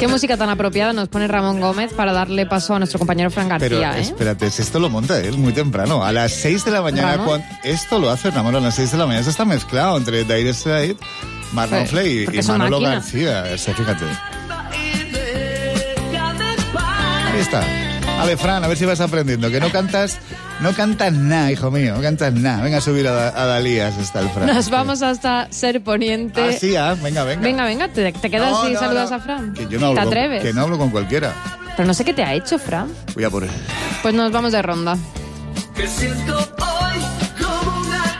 Qué música tan apropiada nos pone Ramón Gómez para darle paso a nuestro compañero Fran García. Pero espérate, si esto lo monta él muy temprano, a las 6 de la mañana. Esto lo hace Ramón a las 6 de la mañana. Esto está mezclado entre Dire Straits, Marlon Flay y Manolo García. Fíjate. Ahí está. A ver, Fran, a ver si vas aprendiendo. Que no cantas nada, hijo mío. No cantas nada. Venga a subir a Dalías, está el Fran. Nos vamos hasta Ser Poniente. Ah, sí, venga. Venga, ¿te quedas y saludas a Fran? Que yo no hablo, ¿te atreves? Que no hablo con cualquiera. Pero no sé qué te ha hecho, Fran. Voy a por él. Pues nos vamos de ronda. Que siento hoy como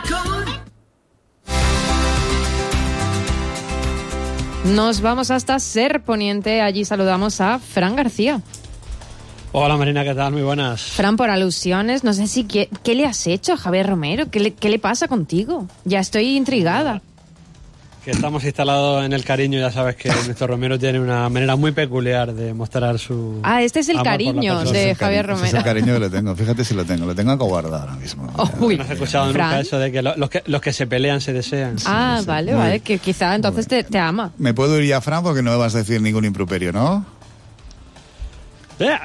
Nos vamos hasta Ser Poniente. Allí saludamos a Fran García. Hola Marina, ¿qué tal? Muy buenas. Fran, por alusiones, no sé si ¿qué le has hecho a Javier Romero? ¿Qué le pasa contigo? Ya estoy intrigada. Que estamos instalados en el cariño, ya sabes que nuestro Romero tiene una manera muy peculiar de mostrar su... este es el cariño de Javier Romero. Es el cariño que le tengo, fíjate si lo tengo guardado ahora mismo. Uy, no has escuchado nunca eso de que los que se pelean se desean. Sí, vale, que quizá entonces te ama. Me puedo ir ya, Fran, porque no me vas a decir ningún improperio, ¿no? Venga.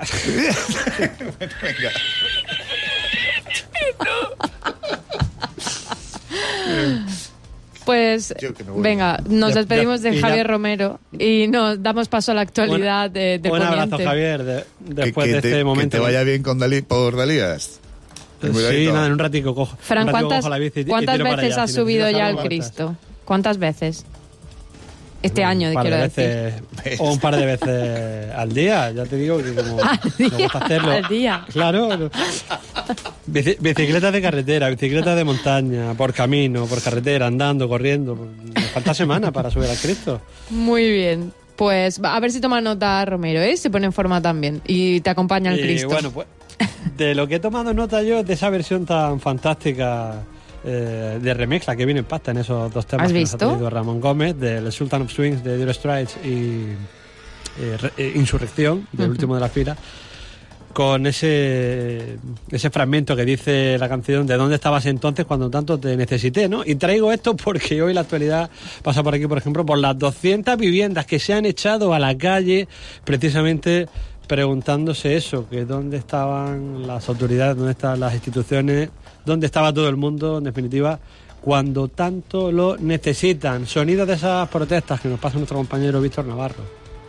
Pues venga, nos despedimos de Javier Romero y nos damos paso a la actualidad de un Poniente. abrazo, Javier, después de este momento. Que te vaya bien por Dalías. Sí, nada, en un ratico cojo. Fran, ¿cuántas veces has subido ya al Cristo? ¿Cuántas veces? Este año, quiero decir. O un par de veces al día, ya te digo que como me gusta hacerlo. Al día. Claro. Bicicletas de carretera, bicicletas de montaña, por camino, por carretera, andando, corriendo. Me falta semana para subir al Cristo. Muy bien. Pues a ver si toma nota Romero, se pone en forma también y te acompaña al Cristo. Bueno, pues de lo que he tomado nota yo, de esa versión tan fantástica de remix, la que viene en pasta en esos dos temas. ¿Has que visto? Nos ha traído Ramón Gómez, del Sultan of Swings de Dire Straits y Insurrección, del último de la fila, con ese fragmento que dice la canción de ¿dónde estabas entonces cuando tanto te necesité? ¿No? Y traigo esto porque hoy la actualidad pasa por aquí, por ejemplo, por las 200 viviendas que se han echado a la calle precisamente preguntándose eso, que dónde estaban las autoridades, dónde estaban las instituciones, dónde estaba todo el mundo, en definitiva, cuando tanto lo necesitan. Sonidos de esas protestas que nos pasa nuestro compañero Víctor Navarro.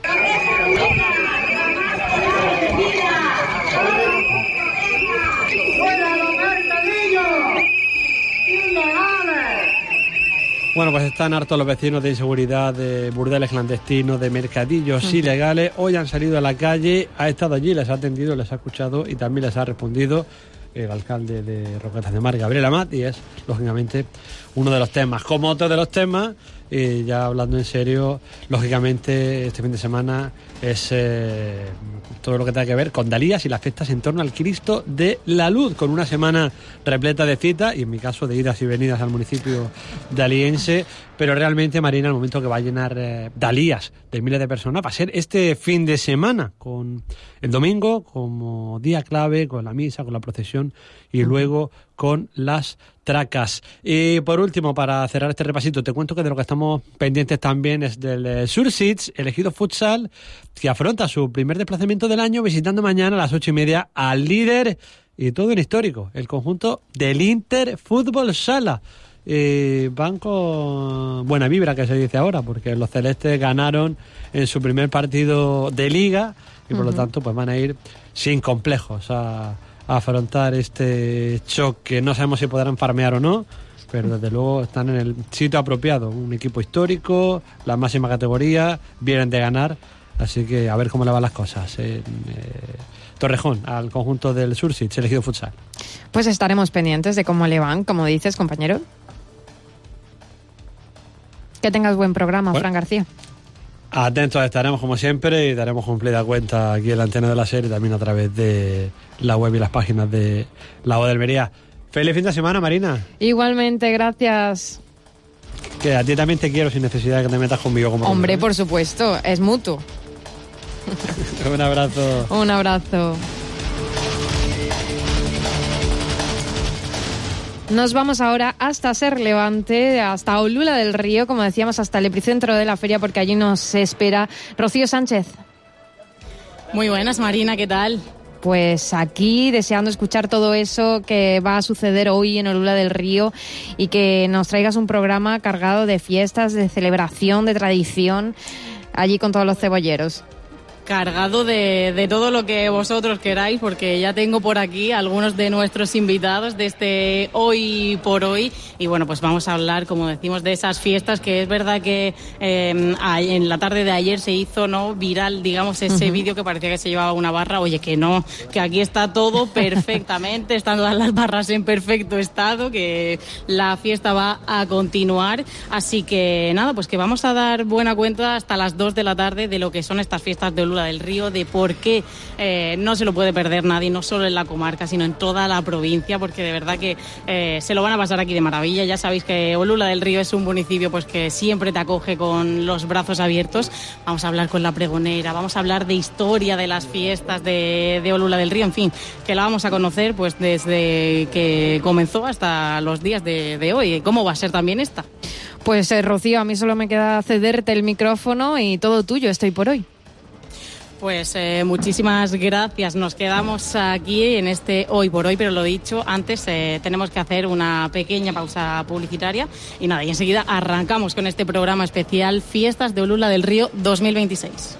Bueno, pues están hartos los vecinos de inseguridad, de burdeles clandestinos, de mercadillos ilegales. Hoy han salido a la calle, ha estado allí, les ha atendido, les ha escuchado y también les ha respondido el alcalde de Roquetas de Mar, Gabriel Amat, y es, lógicamente, uno de los temas. Como otro de los temas, y ya hablando en serio, lógicamente, este fin de semana es todo lo que tenga que ver con Dalías y las fiestas en torno al Cristo de la Luz, con una semana repleta de citas y en mi caso de idas y venidas al municipio daliense, pero realmente, Marina, el momento que va a llenar Dalías de miles de personas va a ser este fin de semana, con el domingo como día clave, con la misa, con la procesión y luego con las tracas. Y por último, para cerrar este repasito, te cuento que de lo que estamos pendientes también es del Sursits, el Ejido Futsal, que afronta su primer desplazamiento del año visitando mañana a las 8:30 al líder y todo en histórico, el conjunto del Inter Fútbol Sala. Van con buena vibra, que se dice ahora, porque los celestes ganaron en su primer partido de liga y por lo tanto pues van a ir sin complejos a afrontar este choque. No sabemos si podrán farmear o no, pero desde luego están en el sitio apropiado. Un equipo histórico, la máxima categoría, vienen de ganar, así que a ver cómo le van las cosas en Torrejón al conjunto del Sursits, el Ejido Futsal. Pues estaremos pendientes de cómo le van, como dices, compañero. Que tengas buen programa, Fran García. Atentos estaremos como siempre y daremos cumplida cuenta aquí en la antena de la serie, también a través de la web y las páginas de La Voz de Almería. Feliz fin de semana, Marina. Igualmente, gracias. Que a ti también te quiero sin necesidad de que te metas conmigo. Como hombre, por supuesto, es mutuo. Un abrazo. Un abrazo. Nos vamos ahora hasta Ser Levante, hasta Olula del Río, como decíamos, hasta el epicentro de la feria, porque allí nos espera Rocío Sánchez. Muy buenas, Marina, ¿qué tal? Pues aquí deseando escuchar todo eso que va a suceder hoy en Olula del Río y que nos traigas un programa cargado de fiestas, de celebración, de tradición, allí con todos los cebolleros. Cargado de todo lo que vosotros queráis, porque ya tengo por aquí algunos de nuestros invitados de este Hoy por Hoy. Y bueno, pues vamos a hablar, como decimos, de esas fiestas, que es verdad que en la tarde de ayer se hizo viral, digamos, ese vídeo que parecía que se llevaba una barra. Oye, que no, que aquí está todo perfectamente, están todas las barras en perfecto estado, que la fiesta va a continuar. Así que nada, pues que vamos a dar buena cuenta hasta las 2 de la tarde de lo que son estas fiestas de Olula del Río, de por qué no se lo puede perder nadie, no solo en la comarca, sino en toda la provincia, porque de verdad que se lo van a pasar aquí de maravilla. Ya sabéis que Olula del Río es un municipio pues que siempre te acoge con los brazos abiertos. Vamos a hablar con la pregonera, vamos a hablar de historia de las fiestas de Olula del Río, en fin, que la vamos a conocer pues desde que comenzó hasta los días de hoy. ¿Cómo va a ser también esta? Pues Rocío, a mí solo me queda cederte el micrófono y todo tuyo, estoy por hoy. Pues muchísimas gracias. Nos quedamos aquí en este Hoy por Hoy, pero lo dicho, antes tenemos que hacer una pequeña pausa publicitaria y nada, y enseguida arrancamos con este programa especial Fiestas de Olula del Río 2026.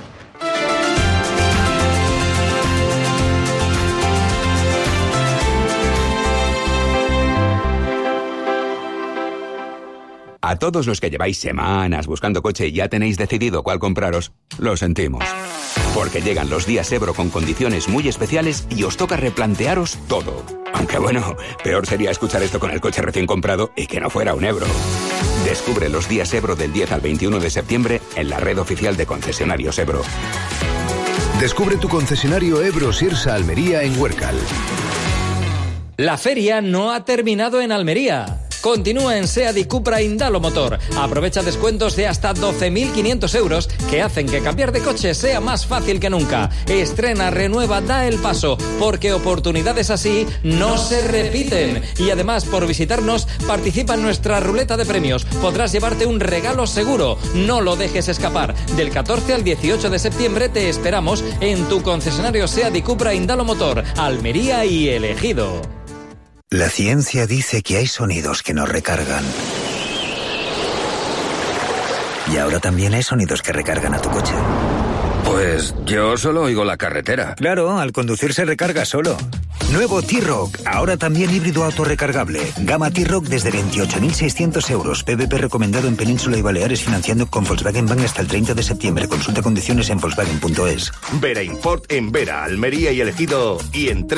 A todos los que lleváis semanas buscando coche y ya tenéis decidido cuál compraros, lo sentimos. Porque llegan los días Ebro con condiciones muy especiales y os toca replantearos todo. Aunque bueno, peor sería escuchar esto con el coche recién comprado y que no fuera un Ebro. Descubre los días Ebro del 10 al 21 de septiembre en la red oficial de concesionarios Ebro. Descubre tu concesionario Ebro Sirsa Almería en Huércal. La feria no ha terminado en Almería. Continúa en SEAT y Cupra Indalo Motor. Aprovecha descuentos de hasta 12.500 euros que hacen que cambiar de coche sea más fácil que nunca. Estrena, renueva, da el paso, porque oportunidades así no se repiten. Y además, por visitarnos, participa en nuestra ruleta de premios. Podrás llevarte un regalo seguro. No lo dejes escapar. Del 14 al 18 de septiembre te esperamos en tu concesionario SEAT y Cupra Indalo Motor, Almería y El Ejido. La ciencia dice que hay sonidos que nos recargan. Y ahora también hay sonidos que recargan a tu coche. Pues yo solo oigo la carretera. Claro, al conducir se recarga solo. Nuevo T-Roc, ahora también híbrido autorrecargable. Gama T-Roc desde 28.600 euros. PVP recomendado en Península y Baleares, financiando con Volkswagen Bank hasta el 30 de septiembre. Consulta condiciones en volkswagen.es. Vera Import en Vera, Almería y El Ejido, y en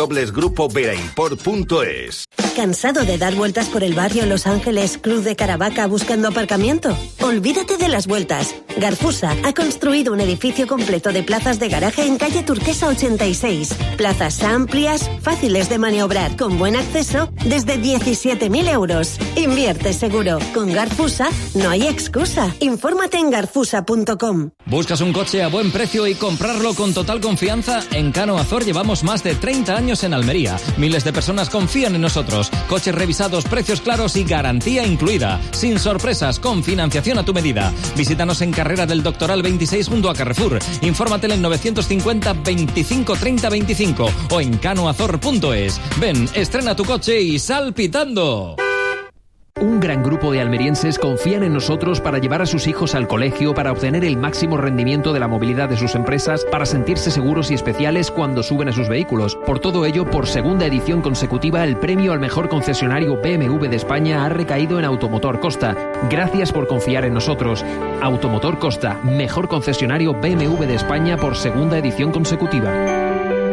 www.grupoveraImport.es. ¿Cansado de dar vueltas por el barrio Los Ángeles, Cruz de Caravaca buscando aparcamiento? Olvídate de las vueltas. Garfusa ha construido un edificio completo de plazas de garaje en calle Turquesa 86. Plazas amplias, fáciles de maniobrar, con buen acceso, desde 17.000 euros. Invierte seguro. Con Garfusa no hay excusa. Infórmate en garfusa.com. ¿Buscas un coche a buen precio y comprarlo con total confianza? En Cano Azor llevamos más de 30 años en Almería. Miles de personas confían en nosotros. Coches revisados, precios claros y garantía incluida. Sin sorpresas, con financiación a tu medida. Visítanos en Carrera del Doctoral 26 junto a Carrefour. Infórmate en 950 25 30 25 o en canoazor.es. Ven, estrena tu coche y sal pitando. Un gran grupo de almerienses confían en nosotros para llevar a sus hijos al colegio, para obtener el máximo rendimiento de la movilidad de sus empresas, para sentirse seguros y especiales cuando suben a sus vehículos. Por todo ello, por segunda edición consecutiva, el premio al mejor concesionario BMW de España ha recaído en Automotor Costa. Gracias por confiar en nosotros. Automotor Costa, mejor concesionario BMW de España por segunda edición consecutiva.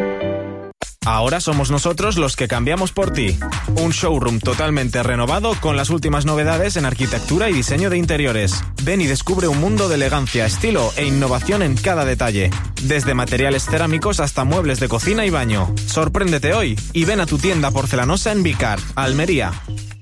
Ahora somos nosotros los que cambiamos por ti. Un showroom totalmente renovado con las últimas novedades en arquitectura y diseño de interiores. Ven y descubre un mundo de elegancia, estilo e innovación en cada detalle. Desde materiales cerámicos hasta muebles de cocina y baño. Sorpréndete hoy y ven a tu tienda porcelanosa en Vicar, Almería.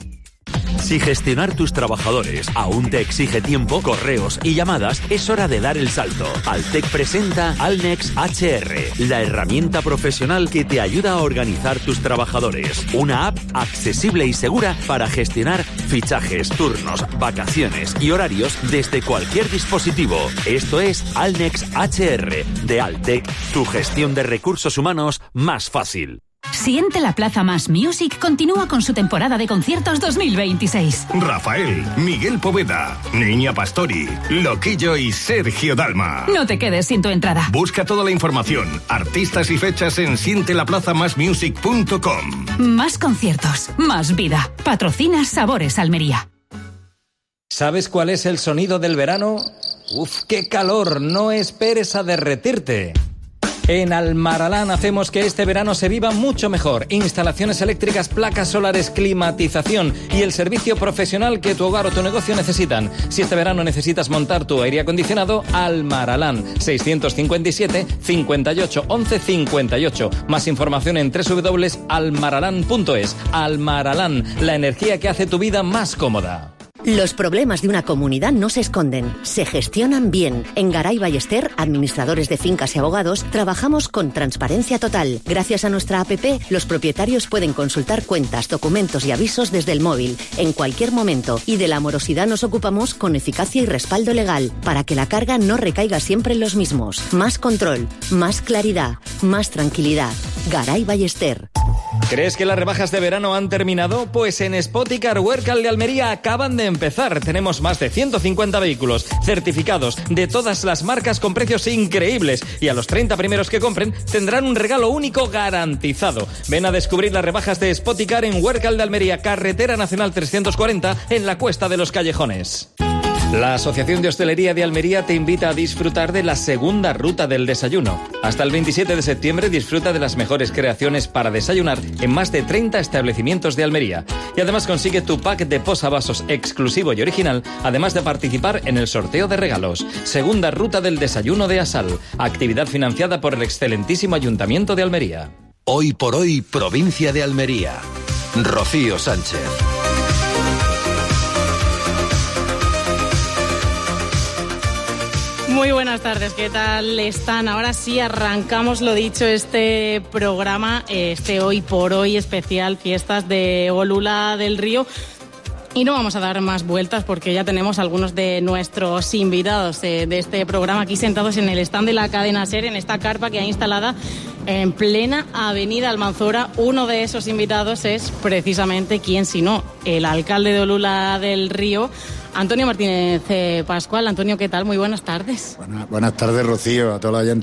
Si gestionar tus trabajadores aún te exige tiempo, correos y llamadas, es hora de dar el salto. Altec presenta Alnex HR, la herramienta profesional que te ayuda a organizar tus trabajadores. Una app accesible y segura para gestionar fichajes, turnos, vacaciones y horarios desde cualquier dispositivo. Esto es Alnex HR de Altec, tu gestión de recursos humanos más fácil. Siente la Plaza Más Music continúa con su temporada de conciertos 2026. Rafael, Miguel Poveda, Niña Pastori, Loquillo y Sergio Dalma. No te quedes sin tu entrada. Busca toda la información, artistas y fechas en sientelaplazamasmusic.com. Más conciertos, más vida. Patrocina Sabores Almería. ¿Sabes cuál es el sonido del verano? ¡Uf, qué calor! No esperes a derretirte. En Almaralán hacemos que este verano se viva mucho mejor. Instalaciones eléctricas, placas solares, climatización y el servicio profesional que tu hogar o tu negocio necesitan. Si este verano necesitas montar tu aire acondicionado, Almaralán. 657 58 11 58. Más información en www.almaralán.es. Almaralán, la energía que hace tu vida más cómoda. Los problemas de una comunidad no se esconden, se gestionan bien. En Garay Ballester, administradores de fincas y abogados, trabajamos con transparencia total. Gracias a nuestra app, los propietarios pueden consultar cuentas, documentos y avisos desde el móvil, en cualquier momento. Y de la morosidad nos ocupamos con eficacia y respaldo legal, para que la carga no recaiga siempre en los mismos. Más control, más claridad, más tranquilidad. Garay Ballester. ¿Crees que las rebajas de verano han terminado? Pues en Spoticar Huércal de Almería acaban de empezar. Tenemos más de 150 vehículos certificados de todas las marcas con precios increíbles. Y a los 30 primeros que compren tendrán un regalo único garantizado. Ven a descubrir las rebajas de Spoticar en Huércal de Almería, Carretera Nacional 340, en la Cuesta de los Callejones. La Asociación de Hostelería de Almería te invita a disfrutar de la segunda ruta del desayuno. Hasta el 27 de septiembre disfruta de las mejores creaciones para desayunar en más de 30 establecimientos de Almería. Y además consigue tu pack de posavasos exclusivo y original, además de participar en el sorteo de regalos. Segunda ruta del desayuno de Asal. Actividad financiada por el excelentísimo Ayuntamiento de Almería. Hoy por hoy, provincia de Almería. Rocío Sánchez. Muy buenas tardes, ¿qué tal están? Ahora sí arrancamos, lo dicho, este programa, este Hoy por Hoy especial, fiestas de Olula del Río. Y no vamos a dar más vueltas porque ya tenemos algunos de nuestros invitados de este programa aquí sentados en el stand de la cadena SER, en esta carpa que ha instalada en plena avenida Almanzora. Uno de esos invitados es precisamente, ¿quién si no?, el alcalde de Olula del Río, Antonio Martínez Pascual. Antonio, ¿qué tal? Muy buenas tardes. Buenas tardes, Rocío, a todos los oyentes